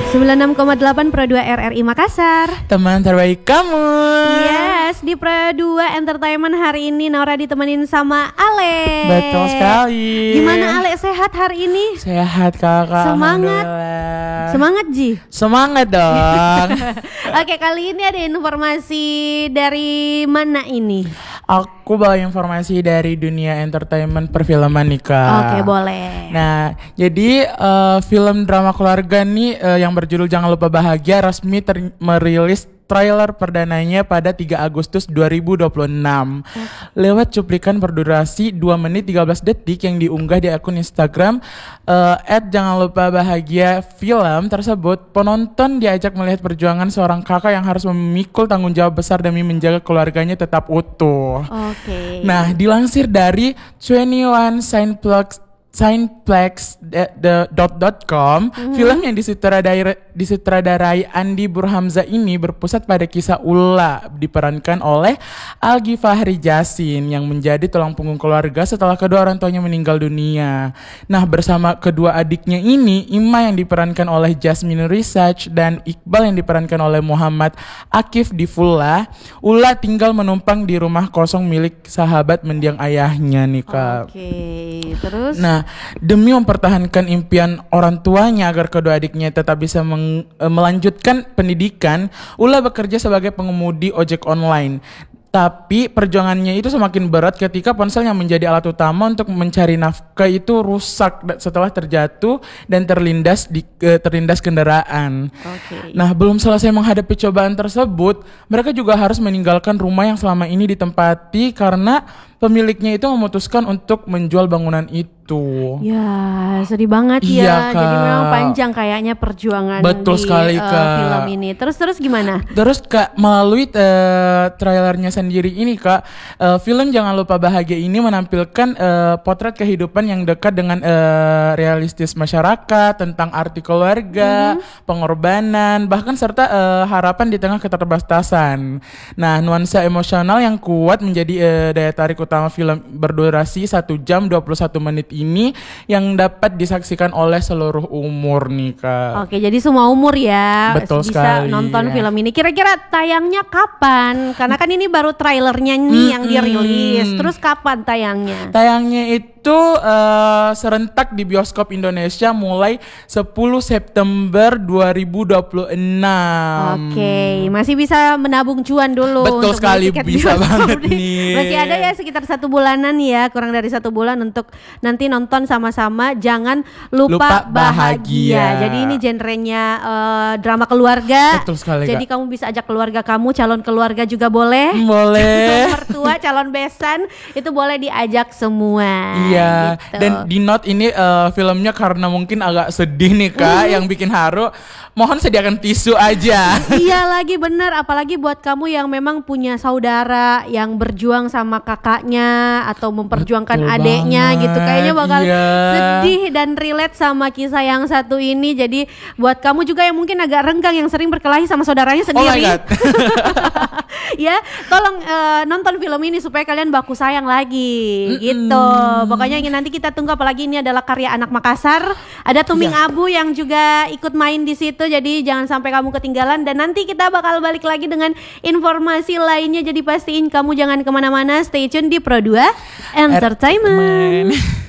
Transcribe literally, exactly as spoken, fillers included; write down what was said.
sembilan puluh enam koma delapan Pro dua R R I Makassar. Teman terbaik kamu. Yes, di Pro dua Entertainment hari ini Naura ditemenin sama Ale. Betul sekali. Gimana Ale, sehat hari ini? Sehat kakak. Semangat. Semangat Ji. Semangat dong. Oke, kali ini ada informasi dari mana ini? Aku bawa informasi dari dunia entertainment perfilman nih kak. Oke, boleh. Nah, jadi uh, film drama keluarga nih uh, yang berjudul Jangan Lupa Bahagia resmi ter- merilis trailer perdananya pada tiga Agustus dua ribu dua puluh enam. Lewat cuplikan berdurasi dua menit tiga belas detik yang diunggah di akun Instagram uh, et jangan lupa bahagia film tersebut, penonton diajak melihat perjuangan seorang kakak yang harus memikul tanggung jawab besar demi menjaga keluarganya tetap utuh. Oke. Okay. Nah, dilansir dari dua puluh satu Cineplex Cineplex dot com, mm-hmm. film yang disutradarai, disutradarai Andi Burhamza ini berpusat pada kisah Ula diperankan oleh Algi Fahri Jasin yang menjadi tulang punggung keluarga setelah kedua orang tuanya meninggal dunia. Nah, bersama kedua adiknya ini, Ima yang diperankan oleh Jasmine Research dan Iqbal yang diperankan oleh Muhammad Akif Difullah, Ula tinggal menumpang di rumah kosong milik sahabat mendiang ayahnya nih kak. Oke, okay. Terus? Nah, demi mempertahankan impian orang tuanya agar kedua adiknya tetap bisa meng, e, melanjutkan pendidikan, Ula bekerja sebagai pengemudi ojek online. Tapi perjuangannya itu semakin berat ketika ponsel yang menjadi alat utama untuk mencari nafkah itu rusak setelah terjatuh dan terlindas di e, terlindas kendaraan. Okay. Nah, belum selesai menghadapi cobaan tersebut, mereka juga harus meninggalkan rumah yang selama ini ditempati karena pemiliknya itu memutuskan untuk menjual bangunan itu. Ya, sedih banget iya, ya. Kak. Jadi memang panjang kayaknya perjuangan Betul di sekali, uh, Kak. film ini. Terus-terus gimana? Terus Kak, melalui uh, trailernya sendiri ini Kak, uh, film Jangan Lupa Bahagia ini menampilkan uh, potret kehidupan yang dekat dengan uh, realistis masyarakat, tentang arti keluarga, mm-hmm. pengorbanan, bahkan serta uh, harapan di tengah keterbatasan. Nah, nuansa emosional yang kuat menjadi uh, daya tarik utama film berdurasi satu jam dua puluh satu menit ini yang dapat disaksikan oleh seluruh umur nih Kak. Oke, jadi semua umur ya Betul bisa sekali, nonton ya. film ini. Kira-kira tayangnya kapan? Karena kan ini baru trailernya nih hmm, yang dirilis. hmm. Terus kapan tayangnya? Tayangnya itu uh, serentak di bioskop Indonesia mulai sepuluh September dua ribu dua puluh enam. Oke, masih bisa menabung cuan dulu. Betul untuk sekali, tiket bisa banget nih. nih. Masih ada ya sekitar satu bulanan ya, kurang dari satu bulan untuk nanti nonton sama-sama Jangan Lupa, Lupa Bahagia. Bahagia. Jadi ini genrenya uh, drama keluarga. Betul sekali, Jadi Kak. kamu bisa ajak keluarga kamu, calon keluarga juga boleh. Boleh. Mertua, calon besan itu boleh diajak semua. Iya. Gitu. Dan di note ini uh, filmnya karena mungkin agak sedih nih Kak, yang bikin haru. Mohon sediakan tisu aja. Iya lagi benar, apalagi buat kamu yang memang punya saudara yang berjuang sama kakaknya atau memperjuangkan Betul adeknya banget, gitu, kayaknya bakal iya. sedih dan relate sama kisah yang satu ini. Jadi buat kamu juga yang mungkin agak renggang yang sering berkelahi sama saudaranya Oh my sendiri, God. ya tolong uh, nonton film ini supaya kalian baku sayang lagi. Mm-mm. Gitu. Pokoknya nanti kita tunggu, apalagi ini adalah karya anak Makassar. Ada Tuming Iya. Abu yang juga ikut main di situ. Jadi jangan sampai kamu ketinggalan. Dan nanti kita bakal balik lagi dengan informasi lainnya. Jadi pastiin kamu jangan kemana-mana. Stay tune di Pro dua Entertainment.